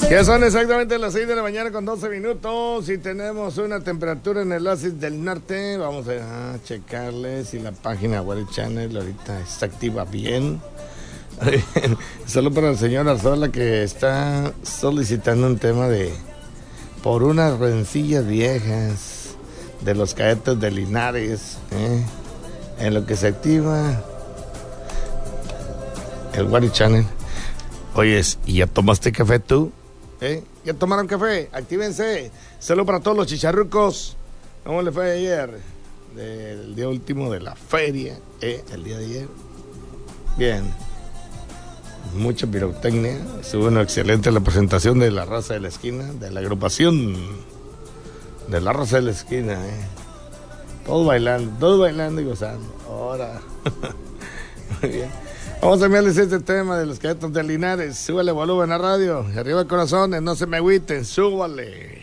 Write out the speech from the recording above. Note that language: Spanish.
Ya son exactamente las 6 de la mañana con 12 minutos y tenemos una temperatura en el Oasis del Norte. Vamos a checarle si la página Weather Channel ahorita está activa bien. Solo para el señor Arzola, que está solicitando un tema por unas rencillas viejas de los cadetes de Linares, en lo que se activa el Weather Channel. Oyes, ¿y ya tomaste café tú? ¿Ya tomaron café? Actívense. Saludos para todos los chicharrucos. ¿Cómo le fue ayer? Del día último de la feria, el día de ayer. Bien. Mucha pirotecnia. Estuvo una excelente la presentación de La Raza de la Esquina, de la agrupación de La Raza de la Esquina. Todos bailando y gozando. Ahora. Muy bien. Vamos a enviarles este tema de los cadetes de Linares. Súbale volumen a radio. Arriba corazones, no se me agüiten. Súbale.